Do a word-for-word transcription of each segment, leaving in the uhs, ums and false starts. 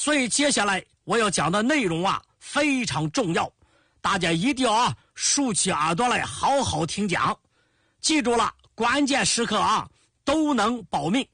所以接下来我要讲的内容啊非常重要，大家一定要啊竖起耳朵来好好听讲，记住了，关键时刻啊都能保命。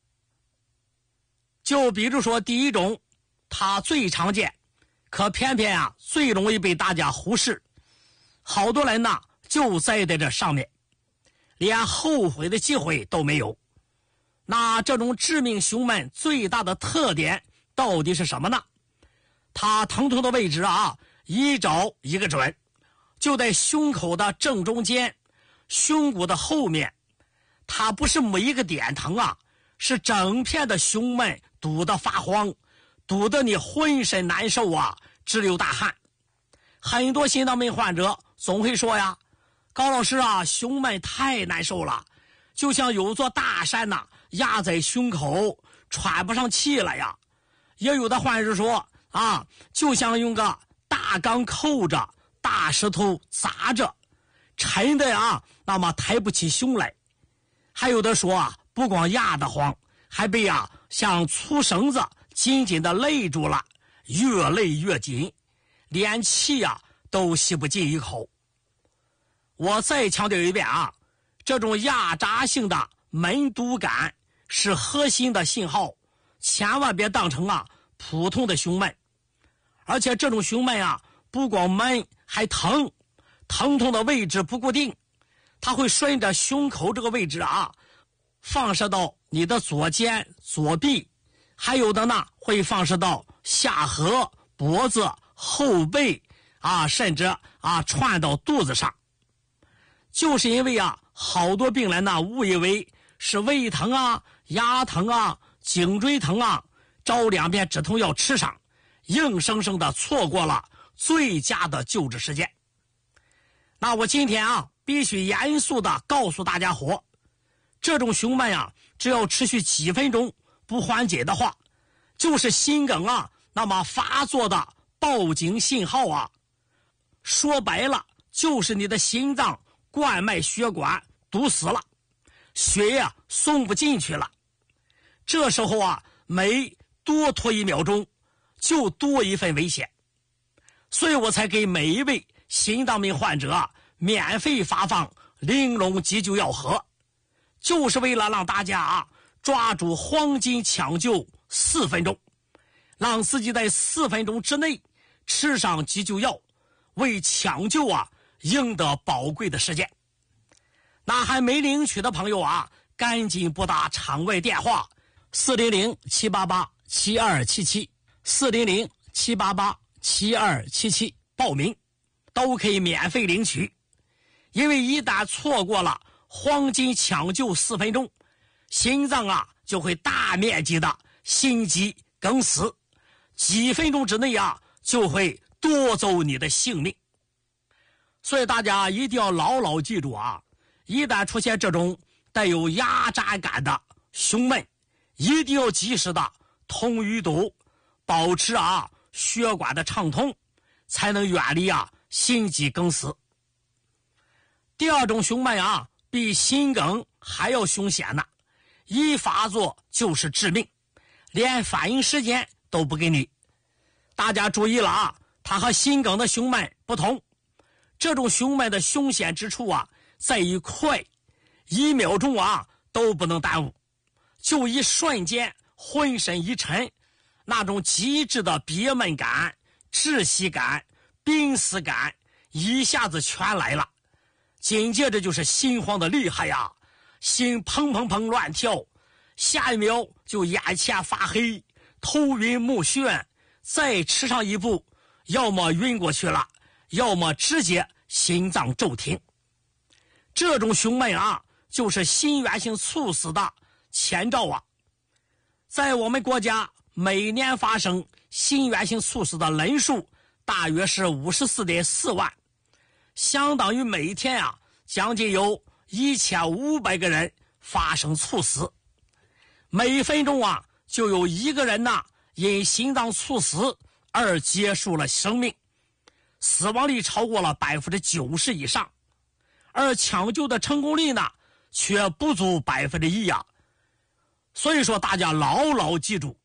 就比如说第一种，它最常见，可偏偏啊最容易被大家忽视，好多人呢就栽在这上面，连后悔的机会都没有。那这种致命胸闷最大的特点到底是什么呢？它疼痛的位置啊一找一个准，就在胸口的正中间，胸骨的后面。它不是每一个点疼啊，是整片的胸闷堵得发慌，堵得你浑身难受啊，直流大汗。很多心脏病患者总会说呀，高老师啊，胸闷太难受了，就像有座大山呐、啊、压在胸口，喘不上气来呀。也有的患者说啊，就像用个大钢扣着，大石头砸着，沉的啊，那么抬不起胸来。还有的说啊，不光压得慌，还被啊像粗绳子紧紧的勒住了，越勒越紧，连气啊都吸不进一口。我再强调一遍啊，这种压榨性的闷堵感是核心的信号，千万别当成啊普通的胸闷。而且这种胸闷啊，不光闷还疼，疼痛的位置不固定，它会顺着胸口这个位置啊放射到你的左肩左臂，还有的呢会放射到下颌脖子后背啊，甚至啊窜到肚子上。就是因为啊好多病人呢误以为是胃疼啊牙疼啊颈椎疼啊，找两片止痛药吃上，硬生生的错过了最佳的救治时间。那我今天啊必须严肃的告诉大家伙，这种胸闷啊只要持续几分钟不缓解的话，就是心梗啊那么发作的报警信号啊。说白了就是你的心脏冠脉血管堵死了，血呀、啊、送不进去了。这时候啊每多拖一秒钟就多一份危险，所以我才给每一位心脏病患者啊免费发放玲珑急救药盒，就是为了让大家啊抓住黄金抢救四分钟，让自己在四分钟之内吃上急救药，为抢救啊赢得宝贵的时间。那还没领取的朋友啊，赶紧拨打场外电话四零零七八八七二七七四零零七八八七二七七报名，都可以免费领取。因为一旦错过了黄金抢救四分钟，心脏啊就会大面积的心肌梗死，几分钟之内啊就会夺走你的性命。所以大家一定要牢牢记住啊，一旦出现这种带有压榨感的胸闷，一定要及时的通淤堵，保持啊血管的畅通，才能远离啊心肌梗死。第二种胸闷啊比心梗还要凶险呢，一发作就是致命，连反应时间都不给你。大家注意了啊，它和心梗的胸闷不同，这种胸闷的凶险之处啊在于快，一秒钟啊都不能耽误，就一瞬间浑身一沉，那种极致的憋闷感、窒息感、濒死感一下子全来了。紧接着就是心慌的厉害呀，心砰砰砰乱跳，下一秒就眼前发黑，头晕目眩，再迟上一步，要么晕过去了，要么直接心脏骤停。这种胸闷啊就是心源性猝死的前兆啊。在我们国家每年发生心源性猝死的人数大约是 五十四点四万，相当于每天啊将近有一千五百个人发生猝死，每分钟啊就有一个人呐因心脏猝死而结束了生命，死亡率超过了 百分之九十 以上，而抢救的成功率呢却不足 百分之一 啊。所以说大家牢牢记住，